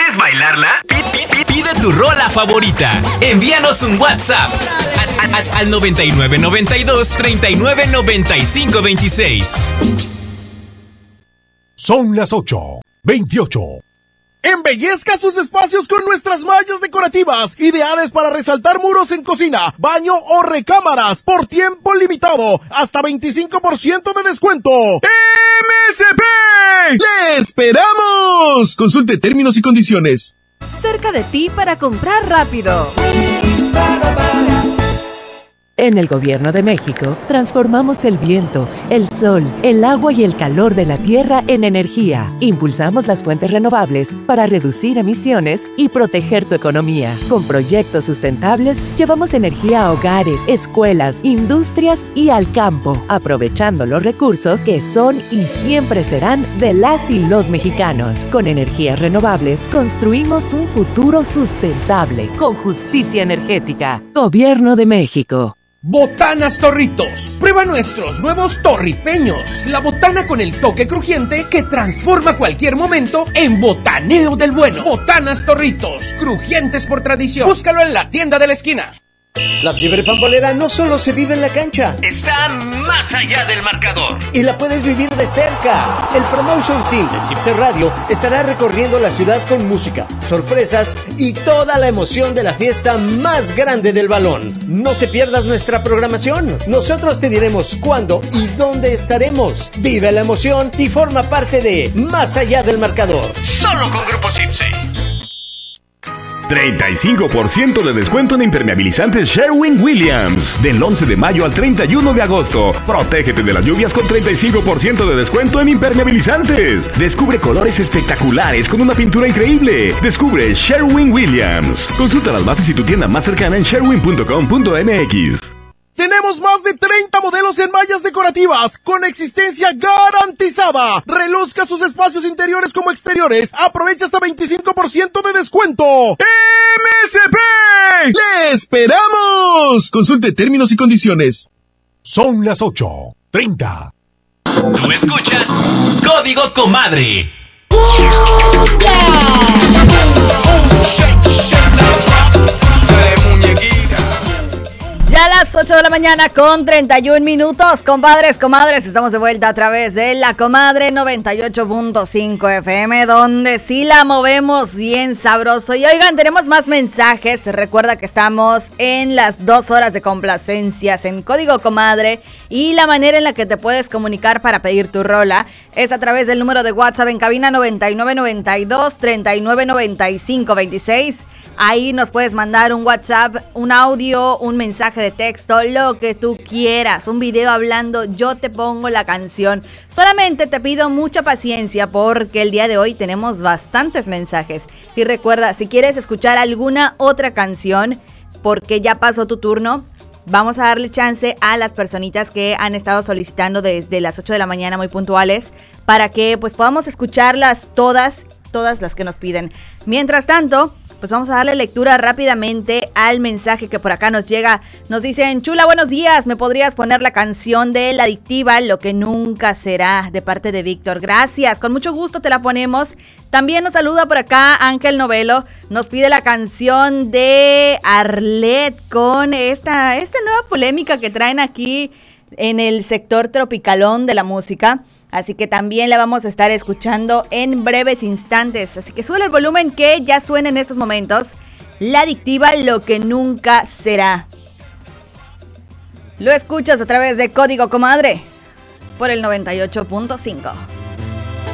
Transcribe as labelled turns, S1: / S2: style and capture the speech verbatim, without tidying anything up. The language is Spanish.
S1: ¿Quieres bailarla? Pide tu rola favorita. Envíanos un WhatsApp a, a, al noventa y nueve noventa y dos treinta y nueve noventa y cinco veintiséis.
S2: Son las ocho veintiocho.
S3: Embellezca sus espacios con nuestras mallas decorativas, ideales para resaltar muros en cocina, baño o recámaras, por tiempo limitado, hasta veinticinco por ciento de descuento. ¡M S P! ¡Le esperamos! Consulte términos y condiciones.
S4: Cerca de ti para comprar rápido.
S5: En el Gobierno de México, transformamos el viento, el sol, el agua y el calor de la tierra en energía. Impulsamos las fuentes renovables para reducir emisiones y proteger tu economía. Con proyectos sustentables, llevamos energía a hogares, escuelas, industrias y al campo, aprovechando los recursos que son y siempre serán de las y los mexicanos. Con energías renovables, construimos un futuro sustentable, con justicia energética. Gobierno de México.
S6: Botanas Torritos. Prueba nuestros nuevos torripeños. La botana con el toque crujiente que transforma cualquier momento en botaneo del bueno. Botanas Torritos, crujientes por tradición. Búscalo en la tienda de la esquina.
S7: La fiebre pambolera no solo se vive en la cancha,
S1: está más allá del marcador
S7: y la puedes vivir de cerca. El Promotion Team de Cipse Radio estará recorriendo la ciudad con música, sorpresas y toda la emoción de la fiesta más grande del balón. No te pierdas nuestra programación. Nosotros te diremos cuándo y dónde estaremos. Vive la emoción y forma parte de Más allá del marcador.
S1: Solo con Grupo Cipse.
S8: treinta y cinco por ciento de descuento en impermeabilizantes Sherwin-Williams. Del once de mayo al treinta y uno de agosto. Protégete de las lluvias con treinta y cinco por ciento de descuento en impermeabilizantes. Descubre colores espectaculares con una pintura increíble. Descubre Sherwin-Williams. Consulta las bases y tu tienda más cercana en sherwin punto com punto m x.
S3: Tenemos más de treinta modelos en mallas decorativas con existencia garantizada. Reluzca sus espacios interiores como exteriores. Aprovecha hasta veinticinco por ciento de descuento. ¡M S P! ¡Le esperamos! Consulte términos y condiciones.
S2: Son las ocho treinta.
S1: Tú escuchas Código Comadre.
S9: Ya a las ocho de la mañana con treinta y un minutos, compadres, comadres, estamos de vuelta a través de La Comadre noventa y ocho punto cinco F M, donde sí la movemos bien sabroso. Y oigan, tenemos más mensajes. Recuerda que estamos en las dos horas de complacencias en Código Comadre, y la manera en la que te puedes comunicar para pedir tu rola es a través del número de WhatsApp en cabina noventa y nueve noventa y dos treinta y nueve noventa y cinco veintiséis. Ahí nos puedes mandar un WhatsApp, un audio, un mensaje de texto, lo que tú quieras, un video hablando, yo te pongo la canción. Solamente te pido mucha paciencia porque el día de hoy tenemos bastantes mensajes. Y recuerda, si quieres escuchar alguna otra canción, porque ya pasó tu turno, vamos a darle chance a las personitas que han estado solicitando desde las ocho de la mañana muy puntuales, para que pues podamos escucharlas todas, todas las que nos piden. Mientras tanto, pues vamos a darle lectura rápidamente al mensaje que por acá nos llega. Nos dicen: Chula, buenos días, ¿me podrías poner la canción de La Adictiva, Lo que nunca será, de parte de Víctor? Gracias, con mucho gusto te la ponemos. También nos saluda por acá Ángel Novelo, nos pide la canción de Arlet con esta, esta nueva polémica que traen aquí en el sector tropicalón de la música. Así que también la vamos a estar escuchando en breves instantes. Así que sube el volumen que ya suena en estos momentos La Adictiva, Lo que nunca será. Lo escuchas a través de Código Comadre por el noventa y ocho punto cinco.